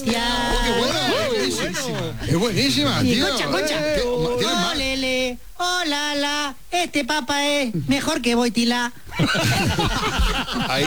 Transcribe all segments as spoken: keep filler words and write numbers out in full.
hostia. ¡Oh, qué bueno! ¡Es buenísima! ¡Es buenísima, Y tío! concha, concha. ¿Qué- ¿Tienes más? Olele, oh la la, este papa es mejor que Boitila. Ahí,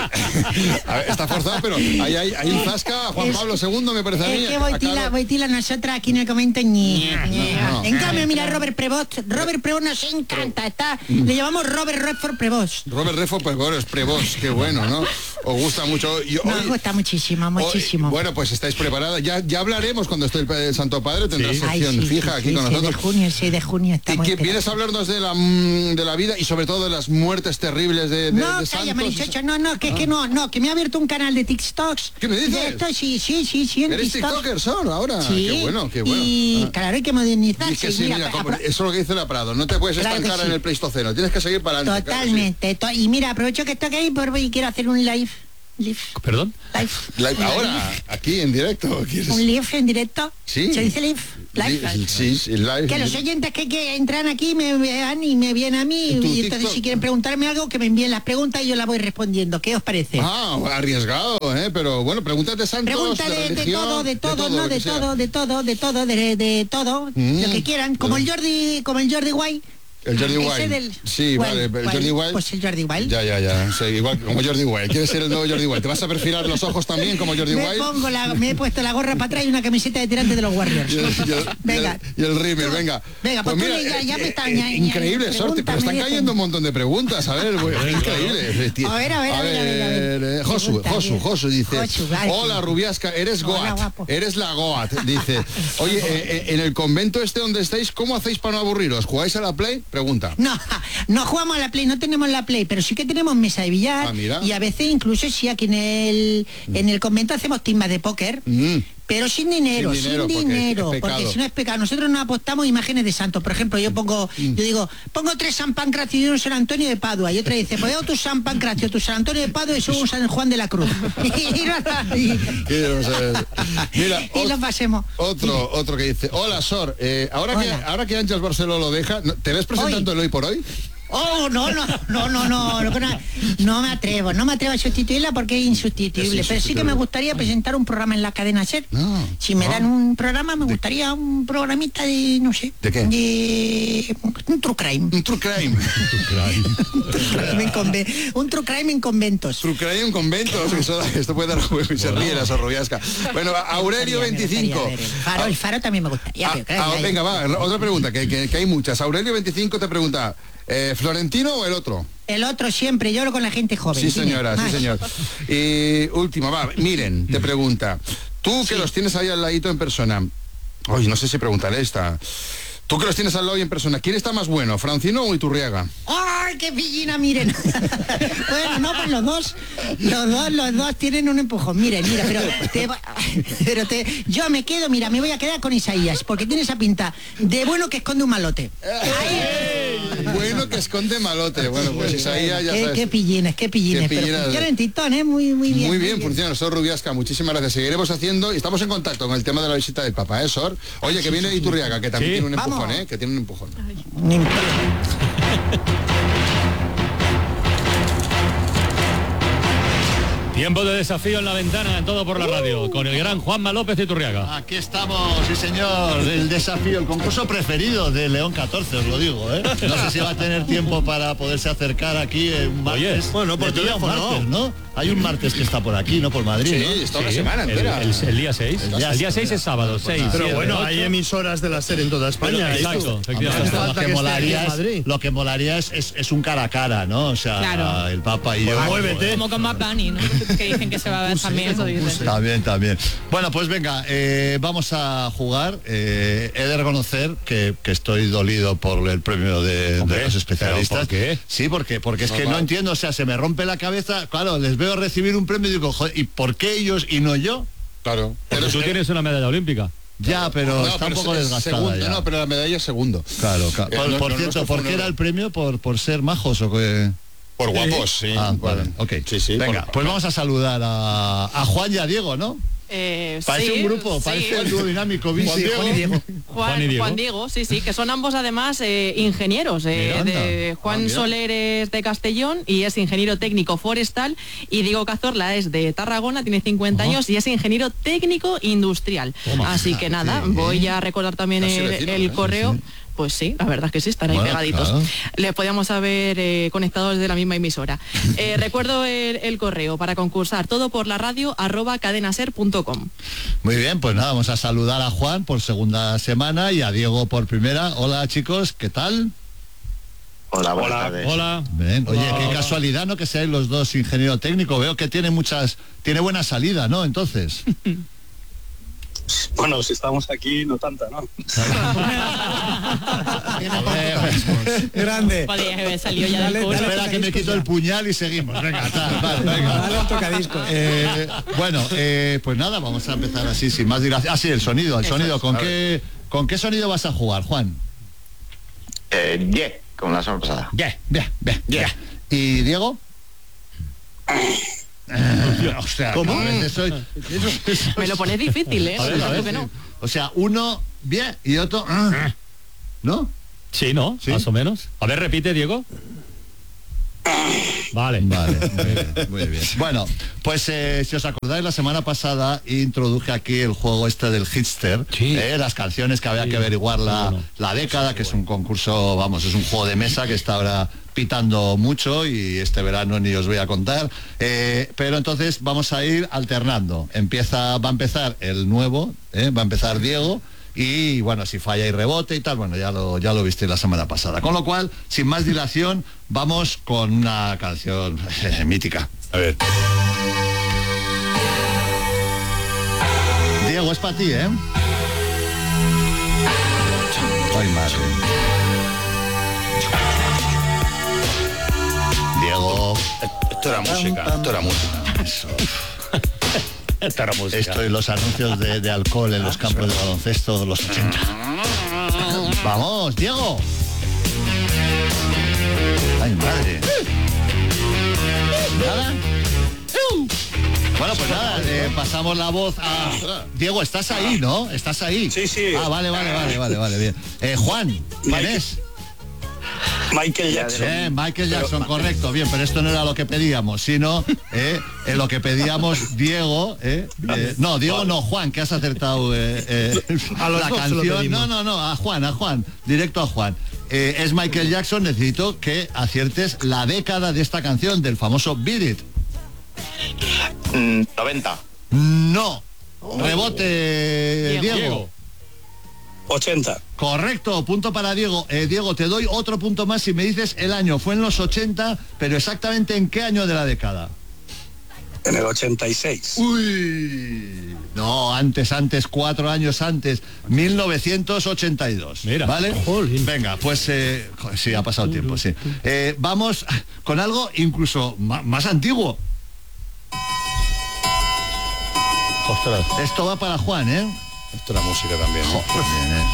a ver, está forzado, pero ahí hay, hay un zasca a Juan Es- Pablo segundo, me parece a mí. Es que a Boitila, Carlos. Boitila nosotras aquí en el comento ñe, ñe. no. En cambio, mira Robert Prevost. Robert Prevost nos encanta, está, le llamamos Robert Redford Prevost. Robert Redford, pues bueno, es Prevost, qué bueno, ¿no? Os gusta mucho. Y hoy- Nos gusta muchísimo, hoy- muchísimo. bueno, pues estáis preparadas. Ya, ya hablaremos cuando esté el, pa- el Santo Padre, tendrá Sí. sección Ay, sí, fija sí, aquí sí, con seis de nosotros. junio, el seis de junio Y estamos que esperados. vienes a hablarnos de la mm, de la vida y sobre todo de las muertes terribles de, de, No, de calla, santos. Marichocho, no, no, que es que no, no, que me ha abierto un canal de TikToks. ¿Qué me dices? De esto, sí, sí, sí, sí, en ¿Eres TikTok. tiktoker, Son, ahora? Sí, Qué bueno, qué bueno. Y Ah. claro, hay que Y modernizarse. es que sí, mira, mira, apro- como- eso es lo que dice la Prado. No te puedes Claro que estancar sí. en el Pleistoceno. Tienes que seguir para adelante. claro que sí. Totalmente. to- y mira, aprovecho que estoy aquí por y quiero hacer un live. Live. ¿Perdón? Live. Live, Un ahora, live. aquí en directo. ¿quieres? Un live en directo. Sí. ¿Se dice live? Live. Sí, sí, sí, live. Que los oyentes que, que entran aquí me vean y me vienen a mí. ¿En tu Y entonces TikTok? si quieren preguntarme algo, que me envíen las preguntas y yo las voy respondiendo. ¿Qué os parece? Ah, arriesgado, ¿eh? Pero bueno, pregúntate de santos, Pregunta de, de, de religión, todo, de todo, lo no, que de sea. todo, de todo, de todo, de, de todo, Mm. lo que quieran, como el Jordi, como el Jordi Wild. El Jordi Ese Wild. del- Sí, Wild, vale, el Wild. Jordi Wild. Pues el Jordi Wild. Ya, ya, ya. Sí, igual como Jordi Wild. ¿Quieres ser el nuevo Jordi Wild? ¿Te vas a perfilar los ojos también como Jordi Me Wild? pongo la, me he puesto la gorra para atrás y una camiseta de tirante de los Warriors. Y el, y el- Venga. y el, y el Rimmer, venga. Venga, pues tú ya- ya me está- ya- ya- increíble, Sorte, pero pregúntame están de cayendo todo. un montón de preguntas. A ver, güey, increíble. A ver, a ver, a ver, a ver, a ver. eh, Josu, Pregunta, Josu, bien. Josu dice, Josu, ay, hola sí. Rubiasca, eres Hola, Goat, guapo. eres la Goat, dice. Oye, eh, eh, en el convento este donde estáis, ¿cómo hacéis para no aburriros? ¿Jugáis a la Play? Pregunta. No, no jugamos a la Play, no tenemos la Play, pero sí que tenemos mesa de billar Ah, mira. y a veces incluso sí aquí en el en el convento hacemos timbas de póker. Mm. Pero sin dinero, Sin sin dinero, dinero, porque es porque, pecado. si no es pecado. Nosotros no apostamos imágenes de santos. Por ejemplo, yo pongo, Mm. yo digo, pongo tres San Pancracio y un San Antonio de Padua. Y otra dice, pues tu San Pancracio, tu San Antonio de Padua y eso un San Juan de la Cruz. y, no- y- ¿Qué vamos a ver? Mira, y lo ot- pasemos. Otro, otro que dice, hola Sor, eh, ahora, que, Hola. ahora que Ángel Barceló lo deja, ¿no- ¿te ves presentando el hoy por hoy? Oh, no, no, no, no, no, no, no, no me atrevo, no me atrevo a sustituirla porque es insustituible, Es pero sí que me gustaría presentar un programa en la cadena SER. No, Si me no. dan un programa, me gustaría un programita de, no sé, ¿De qué? de un true crime. Un true crime. Un true crime en conve- un true crime en conventos. True crime en conventos. Eso- esto puede dar juego y se ríe la Sorroviasca. Bueno, Aurelio Me gustaría veinticinco. ver el Faro, el faro también me gustaría. Ah, pero claro, ah, ahí- venga, va, otra pregunta, que, que- que hay muchas. Aurelio veinticinco te pregunta, eh, ¿Florentino o el otro? El otro siempre, yo lo con la gente joven. Sí, dime, señora, sí, más. señor. Y última, va, miren, te pregunta. Tú que Sí. los tienes ahí al ladito en persona. Oye, no sé si preguntaré esta. Tú que los tienes al lado y en persona, ¿quién está más bueno, Francino o Iturriaga? ¡Ay, qué pillina, miren! Bueno, no, pues los dos, los dos, los dos tienen un empujón. Miren, mira, pero te, va- pero te, yo me quedo, mira, me voy a quedar con Isaías, porque tiene esa pinta de bueno que esconde un malote. Bueno, que esconde malote. Bueno, pues Isaías ya Qué, sabes. qué pillines, qué pillines. Qué Pero pillines. funciona en TikTok, ¿eh? Muy, muy bien. Muy bien, funciona. Sor Rubiasca, muchísimas gracias. Seguiremos haciendo y estamos en contacto con el tema de la visita del Papa, ¿eh, Sor? Oye, que viene Iturriaga, que también Sí. tiene un empujón, Vamos. ¿eh? Que tiene un empujón. Tiempo de desafío en la ventana, en Todo por la Radio, con el gran Juanma López de Iturriaga. Aquí estamos, sí señor, el desafío, el concurso preferido de León catorce, os lo digo, ¿eh? No sé si va a tener tiempo para poderse acercar aquí eh, un martes. Oye, bueno, por teléfono, martes, ¿no? Hay un martes que está por aquí, ¿no? Por Madrid, Sí, ¿no? está una Sí, semana el, entera. el- el día seis. El El día día, seis, seis es sábado, seis. Pero siete, bueno, ocho. hay emisoras de la SER en toda España. Exacto, Hombre, efectivamente. lo, falta que que esté molaría aquí en es, Madrid. lo que molaría es, es, es un cara a cara, ¿no? O sea, Claro. el Papa y yo. muévete. Como con Bad Bunny, ¿no? Que dicen que se va a ver también, eso dicen. También, también. Bueno, pues venga, eh, vamos a jugar. Eh, he de reconocer que, que estoy dolido por el premio de, Hombre, de los especialistas. ¿pero por qué? Sí, porque, porque es que Normal. no entiendo, o sea, se me rompe la cabeza. Claro, les veo recibir un premio y digo, joder, ¿y por qué ellos y no yo? Claro. Pero tú tienes una medalla olímpica. Ya, pero No, está pero un poco es desgastada segundo, ya. No, pero la medalla es segundo. Claro, claro. Eh, Por, no- por no- no cierto, se ¿por fue qué un era el premio? ¿Por, por ser majos o qué? Por guapos, sí. Ah, Por- vale, ok. Sí, sí. Venga, por- pues vamos a saludar a, a Juan y a Diego, ¿no? Eh, Parece sí, un grupo, sí. parece el dúo dinámico. Sí, Bici, Juan y Diego. Juan, Juan y Diego. Juan Diego, sí, sí, que son ambos además eh, ingenieros. eh, Mira, de anda. Juan Ah, mira. Soler es de Castellón y es ingeniero técnico forestal, y Diego Cazorla es de Tarragona, tiene cincuenta años y es ingeniero técnico industrial. Toma. Así que nada, voy a recordar también Casi el, vecinos, el ¿eh? correo. Pues sí, la verdad es que sí, están ahí Bueno, pegaditos. claro. Les podíamos haber eh, conectado desde la misma emisora. Eh, recuerdo el, el correo para concursar, todo por la radio arroba cadenaser punto com. Muy bien, pues nada, vamos a saludar a Juan por segunda semana y a Diego por primera. Hola chicos, ¿qué tal? Hola, buenas tardes. Hola. Bien. Oye, Hola. qué casualidad, ¿no? Que seáis los dos ingeniero técnico. Veo que tiene muchas, tiene buena salida, ¿no? Entonces. Bueno, si estamos aquí, no tanta, ¿no? Grande. Podría haber salido ya Dale, del curso. dale. Espera que me quito el puñal y seguimos. Venga, tal, vale, venga. Dale un tocadiscos. Eh, bueno, eh, pues nada, vamos a empezar así, sin más dilación. Ah, sí, el sonido, el Eso sonido. es. ¿Con A qué, ¿Con qué sonido vas a jugar, Juan? Eh, yeah, como la semana pasada. Bien, bien, bien. Yeah. ¿Y Diego? Eh, o sea, ¿Cómo? que a veces soy- Me lo pones difícil, ¿eh? A ver, a Tú ver, que sí. no. O sea, uno bien y otro ah. ¿no? Sí, ¿no? Sí. Más o menos. A ver, repite, Diego. Vale. Vale, muy bien, muy bien. Bueno, pues eh, si os acordáis, la semana pasada introduje aquí el juego este del Hitster, Sí. eh, las canciones que había Sí, que averiguar la, bueno. la década, que es un concurso, vamos, es un juego de mesa que está ahora pitando mucho y este verano ni os voy a contar. Eh, pero entonces vamos a ir alternando. Empieza, va a empezar el nuevo, eh, va a empezar Diego. Y bueno, si falla y rebote y tal, bueno, ya lo, ya lo viste la semana pasada. Con lo cual, sin más dilación, vamos con una canción eh, mítica. A ver. Diego, es para ti, ¿eh? Ay, madre. Diego. Esto era música, esto era música. Eso. Esta era música. Esto y los anuncios de, de alcohol en los campos de baloncesto de los ochenta. Vamos, Diego. Ay, madre. ¿Nada? Bueno, pues nada, eh, pasamos la voz a... Diego, ¿estás ahí, no? ¿Estás ahí? Sí, sí. Ah, vale, vale, vale, vale, vale, bien. Eh, Juan, ¿quién Mike. es? Michael Jackson. Eh, Michael Jackson, correcto, bien, pero esto no era lo que pedíamos, sino eh, en lo que pedíamos Diego, eh, eh, no, Diego no, Juan, que has acertado eh, eh, A los la dos se lo canción, pedimos. no, no, no, a Juan, a Juan, directo a Juan. Eh, es Michael Jackson, necesito que aciertes la década de esta canción, del famoso Beat It. Mm, noventa. No, rebote, Diego. Diego. Diego. ochenta. Correcto, punto para Diego. Eh, Diego, te doy otro punto más si me dices el año. Fue en los ochenta, pero exactamente en qué año de la década. En el ochenta y seis. Uy, no, antes, antes, cuatro años antes, mil novecientos ochenta y dos. Mira. ¿Vale? Jolín. Venga, pues eh, joder, sí, ha pasado tiempo, sí. Eh, vamos con algo incluso ma- más antiguo. Ostras, Esto va para Juan, ¿eh? esto era música también. ¿no? Bien, ¿eh?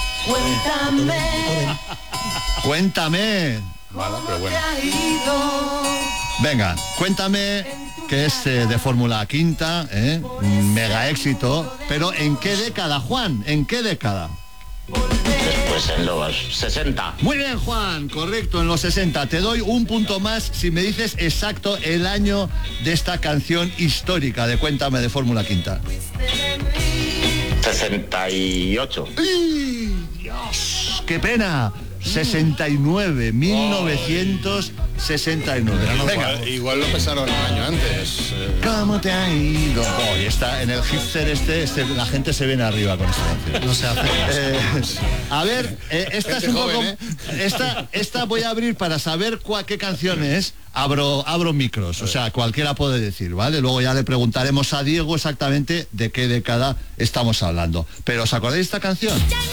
Cuéntame. Mala, pero bueno. Venga, cuéntame, que es eh, de Fórmula Quinta, ¿eh? Mega éxito, pero ¿en qué década, Juan? ¿En qué década? Pues en los sesenta. Muy bien, Juan, correcto, en los sesenta. Te doy un punto más si me dices exacto el año de esta canción histórica de Cuéntame de Fórmula Quinta. sesenta y ocho. ¡Ay, Dios! ¡Qué pena! sesenta y nueve, mil novecientos sesenta y nueve. Venga. Igual, igual lo empezaron un año antes. eh. ¿Cómo te ha ido? Oh, y está en el hipster este, este, la gente se viene arriba con esta canción. No se hace. Eh, a ver, eh, esta es Gente un poco... joven, esta, esta voy a abrir para saber cuál, qué canción es. Abro, abro micros, o sea, cualquiera puede decir, ¿vale? Luego ya le preguntaremos a Diego exactamente de qué década estamos hablando. Pero ¿os acordáis de esta canción?